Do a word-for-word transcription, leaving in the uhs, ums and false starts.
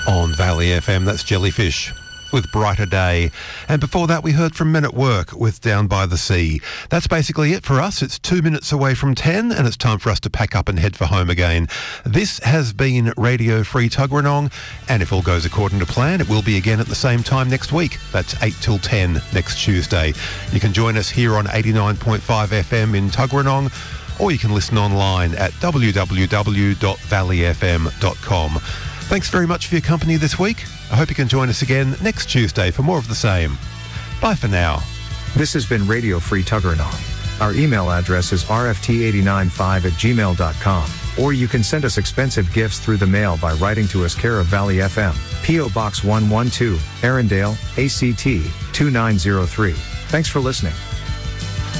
on Valley F M. That's Jellyfish with Brighter Day. And before that, we heard from Men at Work with Down by the Sea. That's basically it for us. It's two minutes away from ten, and it's time for us to pack up and head for home again. This has been Radio Free Tuggeranong, and if all goes according to plan, it will be again at the same time next week. That's eight till ten next Tuesday. You can join us here on eighty-nine point five F M in Tuggeranong, or you can listen online at w w w dot valley f m dot com. Thanks very much for your company this week. I hope you can join us again next Tuesday for more of the same. Bye for now. This has been Radio Free Tuggeranong. Our email address is r f t eight nine five at gmail dot com, or you can send us expensive gifts through the mail by writing to us care of Valley F M, P O Box one one two, Arundel, A C T two nine zero three. Thanks for listening.